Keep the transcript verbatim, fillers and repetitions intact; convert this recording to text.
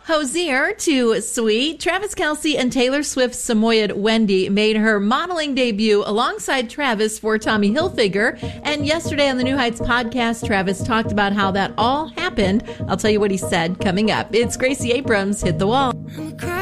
Hosier to Sweet, Travis Kelce and Taylor Swift's Samoyed Wendy made her modeling debut alongside Travis for Tommy Hilfiger. And yesterday on the New Heights podcast, Travis talked about how that all happened. I'll tell you what he said coming up. It's Gracie Abrams, Hit the Wall.